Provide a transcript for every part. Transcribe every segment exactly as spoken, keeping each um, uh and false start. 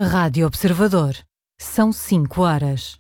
Rádio Observador. São cinco horas.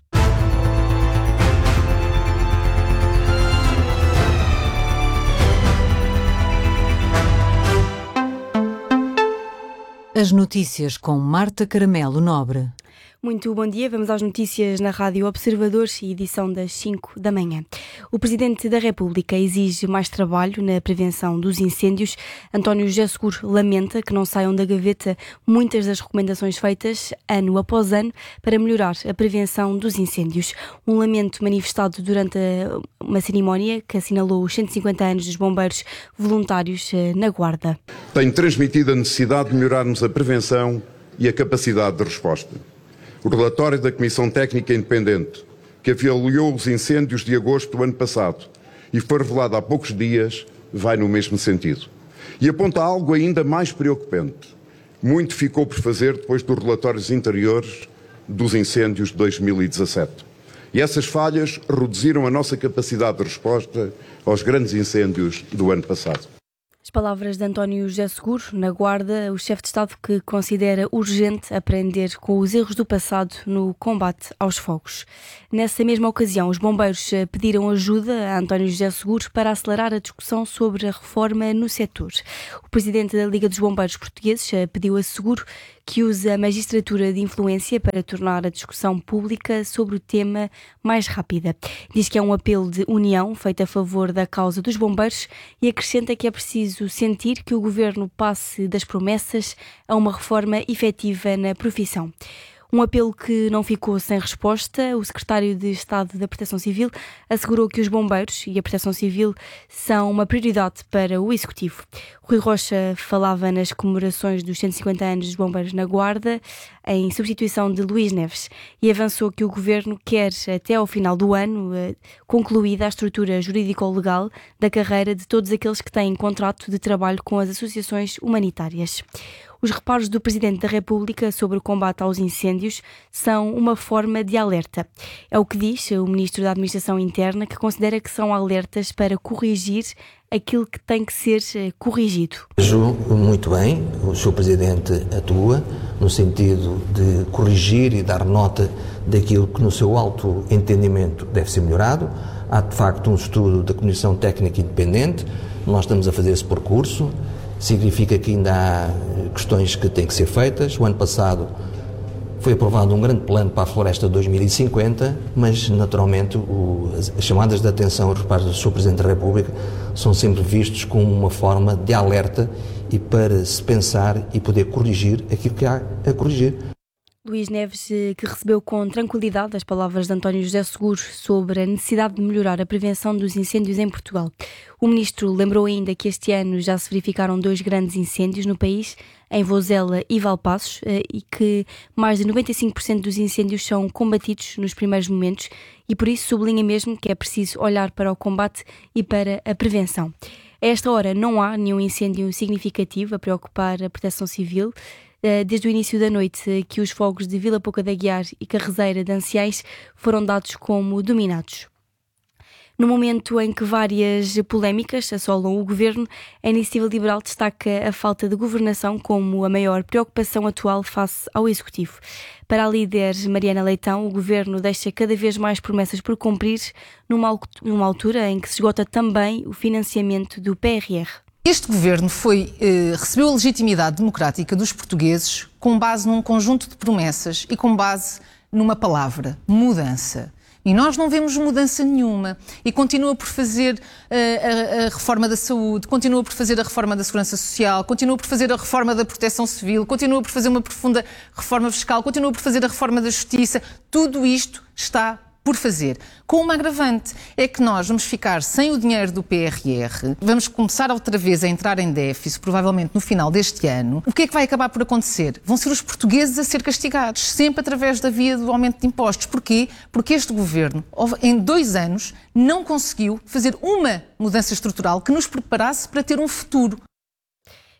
As notícias com Marta Caramelo Nobre. Muito bom dia, vamos às notícias na Rádio Observador, edição das cinco da manhã. O Presidente da República exige mais trabalho na prevenção dos incêndios. António José Seguro lamenta que não saiam da gaveta muitas das recomendações feitas ano após ano para melhorar a prevenção dos incêndios. Um lamento manifestado durante uma cerimónia que assinalou os cento e cinquenta anos dos bombeiros voluntários na Guarda. Tenho transmitido a necessidade de melhorarmos a prevenção e a capacidade de resposta. O relatório da Comissão Técnica Independente, que avaliou os incêndios de agosto do ano passado e foi revelado há poucos dias, vai no mesmo sentido. E aponta algo ainda mais preocupante. Muito ficou por fazer depois dos relatórios anteriores dos incêndios de dois mil e dezassete. E essas falhas reduziram a nossa capacidade de resposta aos grandes incêndios do ano passado. As palavras de António José Seguro, na Guarda, o chefe de Estado que considera urgente aprender com os erros do passado no combate aos fogos. Nessa mesma ocasião, os bombeiros pediram ajuda a António José Seguro para acelerar a discussão sobre a reforma no setor. O presidente da Liga dos Bombeiros Portugueses pediu a Seguro que use a magistratura de influência para tornar a discussão pública sobre o tema mais rápida. Diz que é um apelo de união feito a favor da causa dos bombeiros e acrescenta que é preciso sentir que o governo passe das promessas a uma reforma efetiva na profissão. Um apelo que não ficou sem resposta. O secretário de Estado da Proteção Civil assegurou que os bombeiros e a Proteção Civil são uma prioridade para o Executivo. Rui Rocha falava nas comemorações dos cento e cinquenta anos dos bombeiros na Guarda, em substituição de Luís Neves, e avançou que o Governo quer, até ao final do ano, concluída a estrutura jurídico-legal da carreira de todos aqueles que têm contrato de trabalho com as associações humanitárias. Os reparos do Presidente da República sobre o combate aos incêndios são uma forma de alerta. É o que diz o Ministro da Administração Interna, que considera que são alertas para corrigir aquilo que tem que ser corrigido. Vejo muito bem, o senhor Presidente atua no sentido de corrigir e dar nota daquilo que no seu alto entendimento deve ser melhorado. Há de facto um estudo da Comissão Técnica Independente, nós estamos a fazer esse percurso. Significa que ainda há questões que têm que ser feitas. O ano passado foi aprovado um grande plano para a floresta dois mil e cinquenta, mas naturalmente o, as chamadas de atenção por parte do senhor Presidente da República são sempre vistos como uma forma de alerta e para se pensar e poder corrigir aquilo que há a corrigir. Luís Neves, que recebeu com tranquilidade as palavras de António José Seguro sobre a necessidade de melhorar a prevenção dos incêndios em Portugal. O ministro lembrou ainda que este ano já se verificaram dois grandes incêndios no país, em Vozela e Valpaços, e que mais de noventa e cinco por cento dos incêndios são combatidos nos primeiros momentos e por isso sublinha mesmo que é preciso olhar para o combate e para a prevenção. A esta hora não há nenhum incêndio significativo a preocupar a Proteção Civil. Desde o início da noite que os fogos de Vila Pouca de Aguiar e Carrezeira de Anciães foram dados como dominados. No momento em que várias polémicas assolam o governo, a Iniciativa Liberal destaca a falta de governação como a maior preocupação atual face ao Executivo. Para a líder Mariana Leitão, o governo deixa cada vez mais promessas por cumprir, numa, numa altura em que se esgota também o financiamento do P R R. Este governo foi, eh, recebeu a legitimidade democrática dos portugueses com base num conjunto de promessas e com base numa palavra: mudança. E nós não vemos mudança nenhuma. E continua por fazer uh, a, a reforma da saúde, continua por fazer a reforma da segurança social, continua por fazer a reforma da proteção civil, continua por fazer uma profunda reforma fiscal, continua por fazer a reforma da justiça. Tudo isto está por fazer. Com uma agravante, é que nós vamos ficar sem o dinheiro do P R R, vamos começar outra vez a entrar em déficit, provavelmente no final deste ano. O que é que vai acabar por acontecer? Vão ser os portugueses a ser castigados, sempre através da via do aumento de impostos. Porquê? Porque este governo, em dois anos, não conseguiu fazer uma mudança estrutural que nos preparasse para ter um futuro.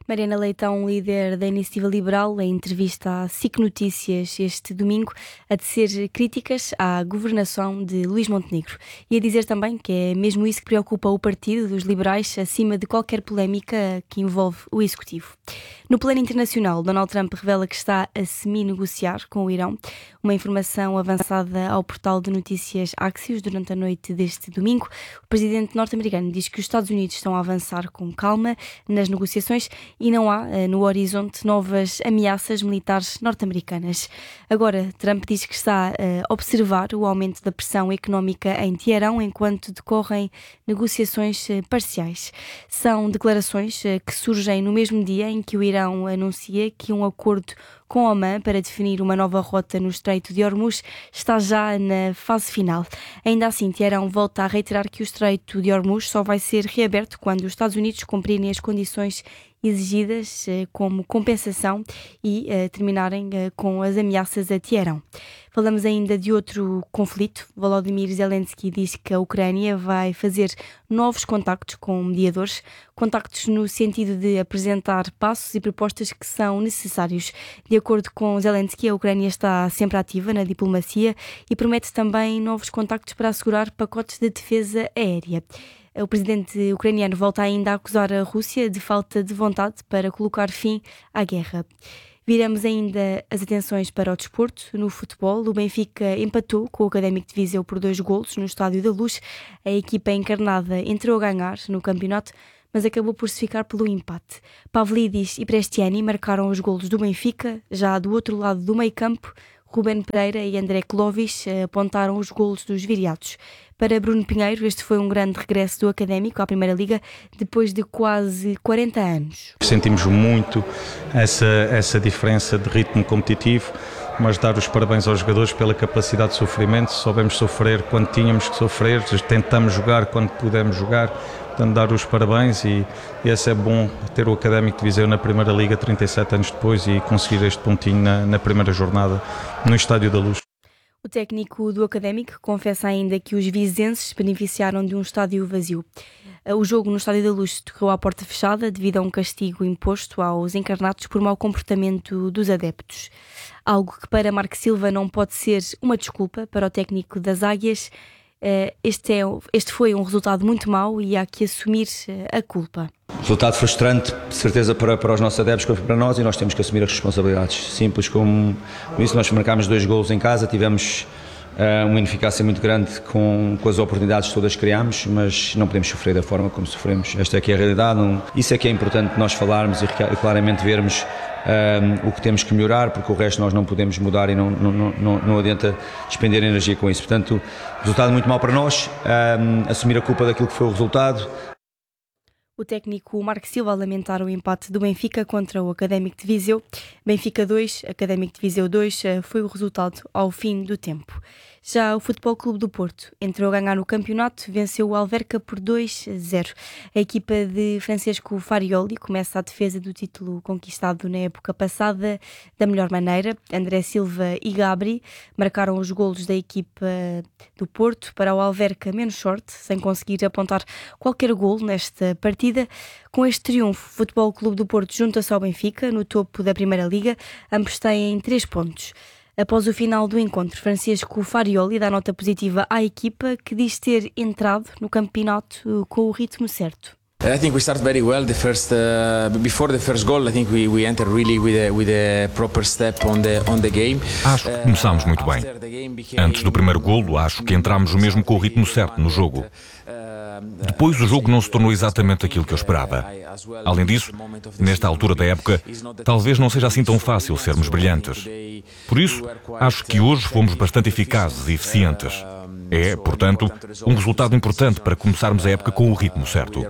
Mariana Leitão, líder da Iniciativa Liberal, em entrevista à S I C Notícias este domingo, a tecer críticas à governação de Luís Montenegro e a dizer também que é mesmo isso que preocupa o partido dos liberais acima de qualquer polémica que envolve o Executivo. No plano internacional, Donald Trump revela que está a semi-negociar com o Irão, uma informação avançada ao portal de notícias Axios durante a noite deste domingo. O presidente norte-americano diz que os Estados Unidos estão a avançar com calma nas negociações e não há no horizonte novas ameaças militares norte-americanas. Agora, Trump diz que está a observar o aumento da pressão económica em Teherão enquanto decorrem negociações parciais. São declarações que surgem no mesmo dia em que o Irão anuncia que um acordo com Omã para definir uma nova rota no Estreito de Hormuz está já na fase final. Ainda assim, Teherão volta a reiterar que o Estreito de Hormuz só vai ser reaberto quando os Estados Unidos cumprirem as condições exigidas como compensação e uh, terminarem uh, com as ameaças a Teherão. Falamos ainda de outro conflito. Volodymyr Zelensky diz que a Ucrânia vai fazer novos contactos com mediadores, contactos no sentido de apresentar passos e propostas que são necessários. De acordo com Zelensky, a Ucrânia está sempre ativa na diplomacia e promete também novos contactos para assegurar pacotes de defesa aérea. O presidente ucraniano volta ainda a acusar a Rússia de falta de vontade para colocar fim à guerra. Viramos ainda as atenções para o desporto. No futebol, o Benfica empatou com o Académico de Viseu por dois golos no Estádio da Luz. A equipa encarnada entrou a ganhar no campeonato, mas acabou por se ficar pelo empate. Pavlidis e Prestiani marcaram os golos do Benfica. Já do outro lado do meio-campo, Ruben Pereira e André Clovis apontaram os golos dos viriatos. Para Bruno Pinheiro, este foi um grande regresso do Académico à Primeira Liga depois de quase quarenta anos. Sentimos muito essa, essa diferença de ritmo competitivo, mas dar os parabéns aos jogadores pela capacidade de sofrimento. Soubemos sofrer quando tínhamos que sofrer, tentamos jogar quando pudemos jogar. Portanto, dar os parabéns e, e esse é bom ter o Académico de Viseu na Primeira Liga trinta e sete anos depois e conseguir este pontinho na, na primeira jornada no Estádio da Luz. O técnico do Académico confessa ainda que os vizenses beneficiaram de um estádio vazio. O jogo no Estádio da Luz decorreu à porta fechada devido a um castigo imposto aos encarnados por mau comportamento dos adeptos. Algo que para Marco Silva não pode ser uma desculpa para o técnico das Águias. Este, é, este foi um resultado muito mau e há que assumir a culpa. Resultado frustrante, de certeza, para, para os nossos adeptos, para nós, e nós temos que assumir as responsabilidades. Simples como isso, nós marcámos dois golos em casa, tivemos uh, uma ineficácia muito grande com, com as oportunidades todas que criámos, mas não podemos sofrer da forma como sofremos. Esta é que é a realidade, não, isso é que é importante nós falarmos e, e claramente vermos um, o que temos que melhorar, porque o resto nós não podemos mudar e não, não, não, não adianta despender energia com isso. Portanto, resultado muito mau para nós, um, assumir a culpa daquilo que foi o resultado. O técnico Marco Silva a lamentar o empate do Benfica contra o Académico de Viseu. Benfica dois, Académico de Viseu dois foi o resultado ao fim do tempo. Já o Futebol Clube do Porto entrou a ganhar no campeonato, venceu o Alverca por dois a zero. A equipa de Francesco Farioli começa a defesa do título conquistado na época passada da melhor maneira. André Silva e Gabri marcaram os golos da equipa do Porto para o Alverca menos sorte, sem conseguir apontar qualquer golo nesta partida. Com este triunfo, o Futebol Clube do Porto junta-se ao Benfica no topo da Primeira Liga. Ambos têm três pontos. Após o final do encontro, Francesco Farioli dá nota positiva à equipa, que diz ter entrado no campeonato com o ritmo certo. I think we started very well. The first, uh, before the first goal, I think we we entered really with a with a proper step on the on the game. Acho que começámos muito bem. Antes do primeiro golo, acho que entramos mesmo com o ritmo certo no jogo. Depois o jogo não se tornou exatamente aquilo que eu esperava. Além disso, nesta altura da época, talvez não seja assim tão fácil sermos brilhantes. Por isso, acho que hoje fomos bastante eficazes e eficientes. É, portanto, um resultado importante para começarmos a época com o ritmo certo.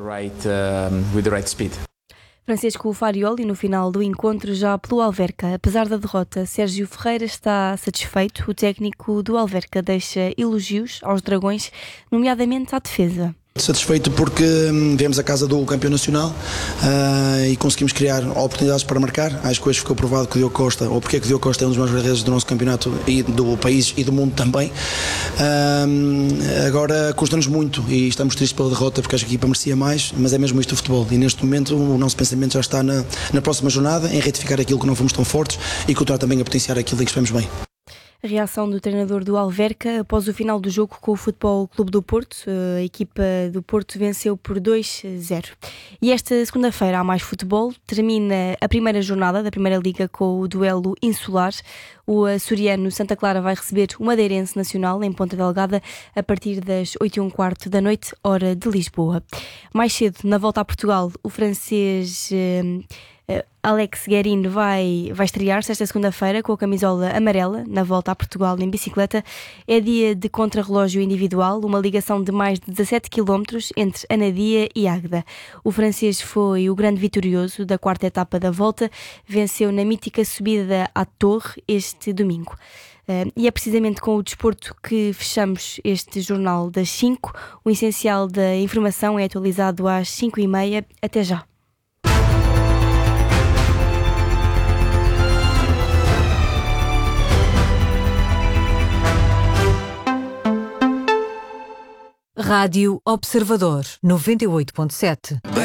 Francisco Farioli, no final do encontro, já pelo Alverca. Apesar da derrota, Sérgio Ferreira está satisfeito. O técnico do Alverca deixa elogios aos dragões, nomeadamente à defesa. Satisfeito porque viemos à casa do campeão nacional uh, e conseguimos criar oportunidades para marcar. Acho que hoje ficou provado que o Diogo Costa, ou porque é que o Diogo Costa é um dos maiores guarda-redes do nosso campeonato e do país e do mundo também. Uh, agora custa-nos muito e estamos tristes pela derrota porque acho que a equipa merecia mais, mas é mesmo isto o futebol. E neste momento o nosso pensamento já está na, na próxima jornada, em retificar aquilo que não fomos tão fortes e continuar também a potenciar aquilo em que estivemos bem. A reação do treinador do Alverca após o final do jogo com o Futebol Clube do Porto. A equipa do Porto venceu por dois a zero. E esta segunda-feira há mais futebol. Termina a primeira jornada da Primeira Liga com o duelo insular. O açoriano Santa Clara vai receber o Madeirense Nacional em Ponta Delgada a partir das oito e um quarto da noite, hora de Lisboa. Mais cedo, na volta a Portugal, o francês eh, Alex Guerin vai, vai estrear-se esta segunda-feira com a camisola amarela na volta a Portugal em bicicleta. É dia de contrarrelógio individual, uma ligação de mais de dezassete quilómetros entre Anadia e Águeda. O francês foi o grande vitorioso da quarta etapa da volta, venceu na mítica subida à Torre este domingo. Uh, e é precisamente com o desporto que fechamos este Jornal das cinco. O essencial da informação é atualizado às cinco e meia. Até já. Rádio Observador noventa e oito ponto sete.